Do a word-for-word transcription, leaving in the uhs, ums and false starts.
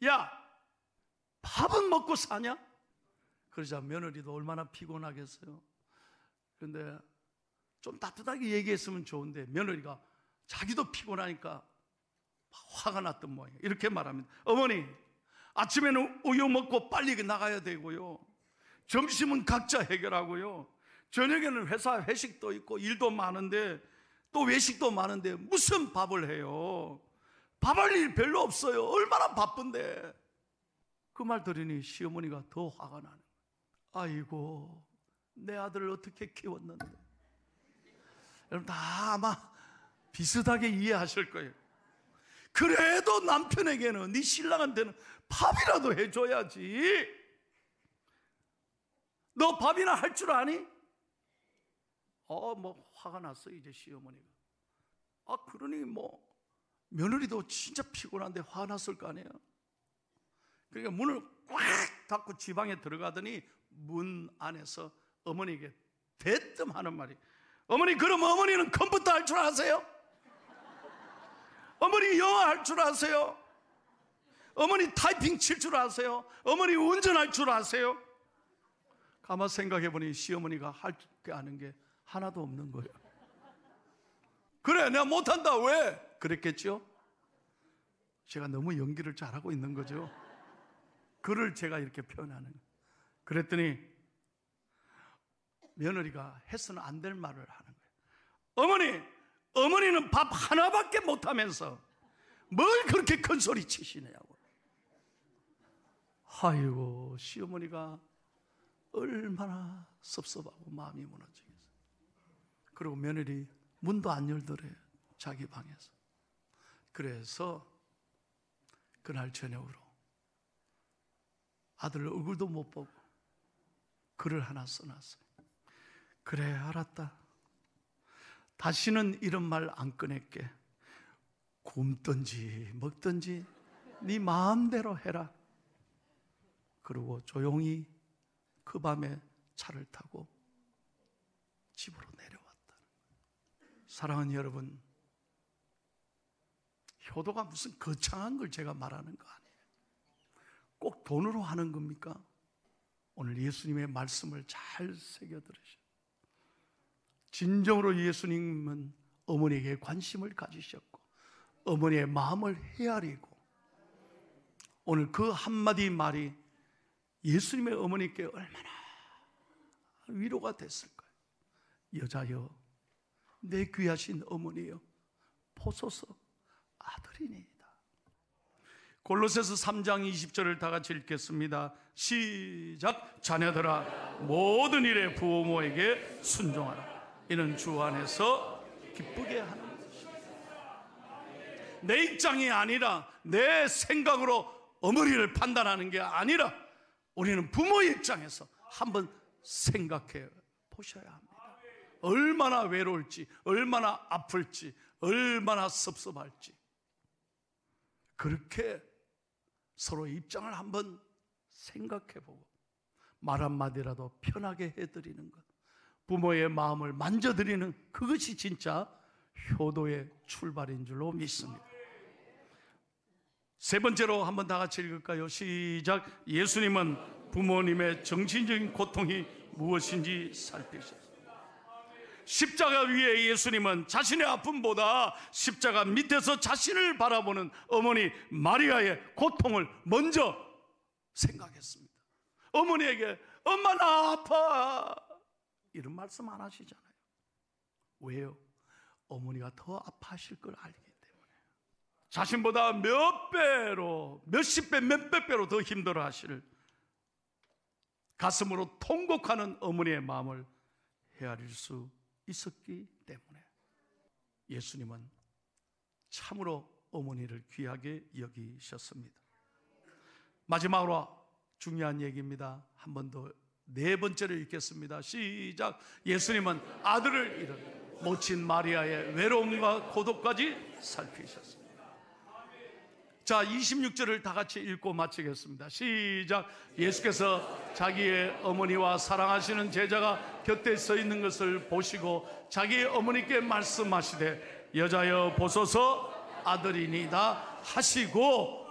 야, 밥은 먹고 사냐? 그러자 며느리도 얼마나 피곤하겠어요. 그런데 좀 따뜻하게 얘기했으면 좋은데 며느리가 자기도 피곤하니까 화가 났던 모양이에요. 이렇게 말합니다. 어머니, 아침에는 우유 먹고 빨리 나가야 되고요, 점심은 각자 해결하고요, 저녁에는 회사 회식도 있고 일도 많은데 또 외식도 많은데 무슨 밥을 해요? 밥할 일 별로 없어요. 얼마나 바쁜데. 그 말 들으니 시어머니가 더 화가 나는 거예요. 아이고, 내 아들을 어떻게 키웠는데. 여러분 다 아마 비슷하게 이해하실 거예요. 그래도 남편에게는, 네 신랑한테는 밥이라도 해줘야지. 너 밥이나 할 줄 아니? 어, 뭐 화가 났어 이제 시어머니가. 아, 그러니 뭐 며느리도 진짜 피곤한데 화났을 거 아니에요. 그러니까 문을 꽉 닫고 지방에 들어가더니 문 안에서 어머니에게 대뜸 하는 말이, 어머니, 그럼 어머니는 컴퓨터 할 줄 아세요? 어머니 영어 할 줄 아세요? 어머니 타이핑 칠 줄 아세요? 어머니 운전할 줄 아세요? 가만 생각해보니 시어머니가 할 게 아는 게 하나도 없는 거예요. 그래, 내가 못한다. 왜? 그랬겠죠? 제가 너무 연기를 잘하고 있는 거죠. 그를 제가 이렇게 표현하는 거예요. 그랬더니 며느리가 해서는 안 될 말을 하는 거예요. 어머니, 어머니는 밥 하나밖에 못하면서 뭘 그렇게 큰 소리 치시냐고. 아이고, 시어머니가 얼마나 섭섭하고 마음이 무너지겠어요. 그리고 며느리 문도 안 열더래요, 자기 방에서. 그래서 그날 저녁으로 아들 얼굴도 못 보고 글을 하나 써놨어요. 그래, 알았다. 다시는 이런 말 안 꺼낼게. 굶든지 먹든지 네 마음대로 해라. 그리고 조용히 그 밤에 차를 타고 집으로 내려왔다. 사랑하는 여러분, 효도가 무슨 거창한 걸 제가 말하는 거 아니에요. 꼭 돈으로 하는 겁니까? 오늘 예수님의 말씀을 잘 새겨 들으셔. 진정으로 예수님은 어머니에게 관심을 가지셨고 어머니의 마음을 헤아리고, 오늘 그 한마디 말이 예수님의 어머니께 얼마나 위로가 됐을 거예요. 여자여, 내 귀하신 어머니여, 보소서 아들이니이다. 골로새서 삼 장 이십 절을 다 같이 읽겠습니다. 시작. 자녀들아, 모든 일에 부모에게 순종하라. 이는 주 안에서 기쁘게 하는 것이다. 내 입장이 아니라 내 생각으로 어머니를 판단하는 게 아니라 우리는 부모의 입장에서 한번 생각해 보셔야 합니다. 얼마나 외로울지, 얼마나 아플지, 얼마나 섭섭할지. 그렇게 서로의 입장을 한번 생각해보고 말 한마디라도 편하게 해드리는 것, 부모의 마음을 만져드리는 그것이 진짜 효도의 출발인 줄로 믿습니다. 세 번째로 한번 다 같이 읽을까요? 시작. 예수님은 부모님의 정신적인 고통이 무엇인지 살피셨습니다. 십자가 위에 예수님은 자신의 아픔보다 십자가 밑에서 자신을 바라보는 어머니 마리아의 고통을 먼저 생각했습니다. 어머니에게 엄마 나 아파 이런 말씀 안 하시잖아요. 왜요? 어머니가 더 아파하실 걸 알기 때문에. 자신보다 몇 배로, 몇십 배, 몇백 배로 더 힘들어 하실, 가슴으로 통곡하는 어머니의 마음을 헤아릴 수 있었기 때문에 예수님은 참으로 어머니를 귀하게 여기셨습니다. 마지막으로 중요한 얘기입니다. 한 번 더 네 번째를 읽겠습니다. 시작. 예수님은 아들을 잃은 모친 마리아의 외로움과 고독까지 살피셨습니다. 자, 이십육 절을 다 같이 읽고 마치겠습니다. 시작. 예수께서 자기의 어머니와 사랑하시는 제자가 곁에 서 있는 것을 보시고 자기 어머니께 말씀하시되 여자여 보소서 아들이니이다 하시고